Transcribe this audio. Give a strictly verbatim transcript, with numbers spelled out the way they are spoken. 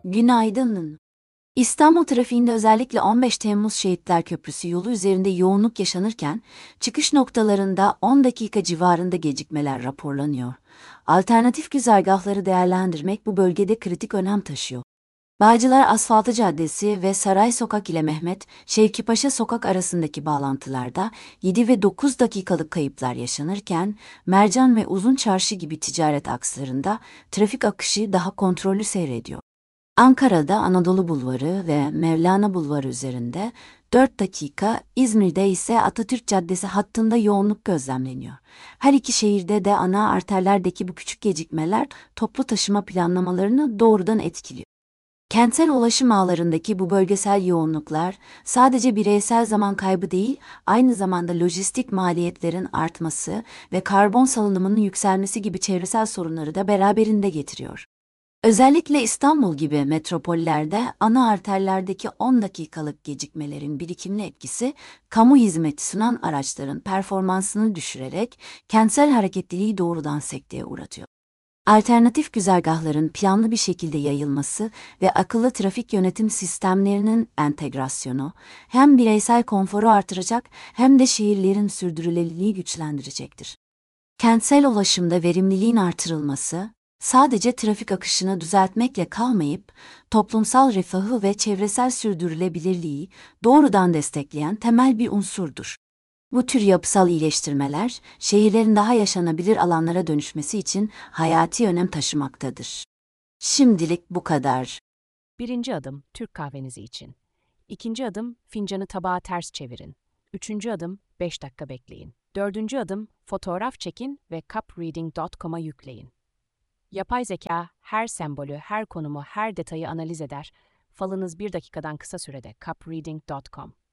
Günaydın. İstanbul trafiğinde özellikle on beş Temmuz Şehitler Köprüsü yolu üzerinde yoğunluk yaşanırken, çıkış noktalarında on dakika civarında gecikmeler raporlanıyor. Alternatif güzergahları değerlendirmek bu bölgede kritik önem taşıyor. Bağcılar Asfaltı Caddesi ve Saray Sokak ile Mehmet Şevki Paşa Sokak arasındaki bağlantılarda yedi ve dokuz dakikalık kayıplar yaşanırken, Mercan ve Uzun Çarşı gibi ticaret akslarında trafik akışı daha kontrollü seyrediyor. Ankara'da Anadolu Bulvarı ve Mevlana Bulvarı üzerinde dört dakika, İzmir'de ise Atatürk Caddesi hattında yoğunluk gözlemleniyor. Her iki şehirde de ana arterlerdeki bu küçük gecikmeler toplu taşıma planlamalarını doğrudan etkiliyor. Kentsel ulaşım ağlarındaki bu bölgesel yoğunluklar sadece bireysel zaman kaybı değil, aynı zamanda lojistik maliyetlerin artması ve karbon salınımının yükselmesi gibi çevresel sorunları da beraberinde getiriyor. Özellikle İstanbul gibi metropollerde ana arterlerdeki on dakikalık gecikmelerin birikimli etkisi, kamu hizmeti sunan araçların performansını düşürerek kentsel hareketliliği doğrudan sekteye uğratıyor. Alternatif güzergahların planlı bir şekilde yayılması ve akıllı trafik yönetim sistemlerinin entegrasyonu hem bireysel konforu artıracak hem de şehirlerin sürdürülebilirliği güçlendirecektir. Kentsel ulaşımda verimliliğin artırılması, sadece trafik akışını düzeltmekle kalmayıp, toplumsal refahı ve çevresel sürdürülebilirliği doğrudan destekleyen temel bir unsurdur. Bu tür yapısal iyileştirmeler, şehirlerin daha yaşanabilir alanlara dönüşmesi için hayati önem taşımaktadır. Şimdilik bu kadar. Birinci adım, Türk kahvenizi için. İkinci adım, fincanı tabağa ters çevirin. Üçüncü adım, beş dakika bekleyin. Dördüncü adım, fotoğraf çekin ve cup reading nokta com'a yükleyin. Yapay zeka, her sembolü, her konumu, her detayı analiz eder. Falınız bir dakikadan kısa sürede cup reading nokta com.